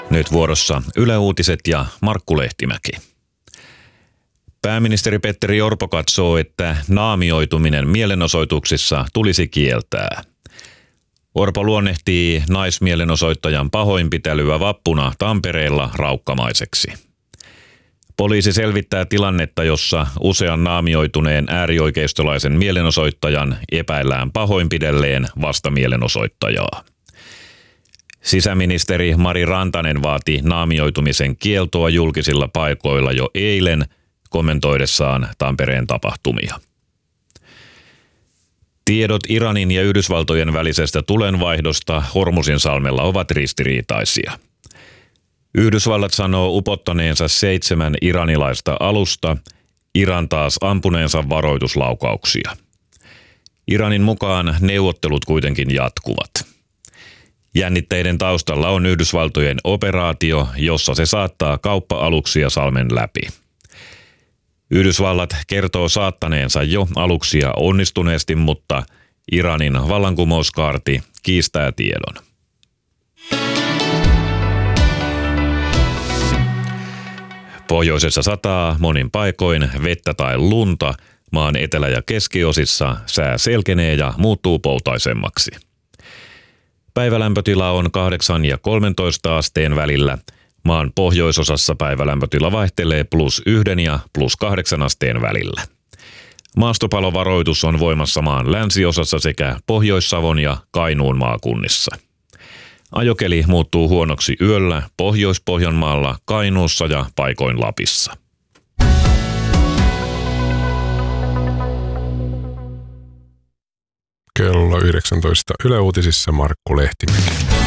Nyt vuorossa Yle Uutiset ja Markku Lehtimäki. Pääministeri Petteri Orpo katsoo, että naamioituminen mielenosoituksissa tulisi kieltää. Orpo luonnehtii naismielenosoittajan pahoinpitelyä vappuna Tampereella raukkamaiseksi. Poliisi selvittää tilannetta, jossa usean naamioituneen äärioikeistolaisen mielenosoittajan epäillään pahoinpidelleen vastamielenosoittajaa. Sisäministeri Mari Rantanen vaati naamioitumisen kieltoa julkisilla paikoilla jo eilen kommentoidessaan Tampereen tapahtumia. Tiedot Iranin ja Yhdysvaltojen välisestä tulenvaihdosta Hormuzinsalmella ovat ristiriitaisia. Yhdysvallat sanoo upottaneensa 7 iranilaista alusta, Iran taas ampuneensa varoituslaukauksia. Iranin mukaan neuvottelut kuitenkin jatkuvat. Jännitteiden taustalla on Yhdysvaltojen operaatio, jossa se saattaa kauppa-aluksia salmen läpi. Yhdysvallat kertoo saattaneensa jo aluksia onnistuneesti, mutta Iranin vallankumouskaarti kiistää tiedon. Pohjoisessa sataa monin paikoin vettä tai lunta, maan etelä- ja keskiosissa sää selkenee ja muuttuu poutaisemmaksi. Päivälämpötila on 8 ja 13 asteen välillä. Maan pohjoisosassa päivälämpötila vaihtelee +1 ja +8 asteen välillä. Maastopalovaroitus on voimassa maan länsiosassa sekä Pohjois-Savon ja Kainuun maakunnissa. Ajokeli muuttuu huonoksi yöllä Pohjois-Pohjanmaalla, Kainuussa ja paikoin Lapissa. Kello 19 Yle Uutisissa Markku Lehtimäki.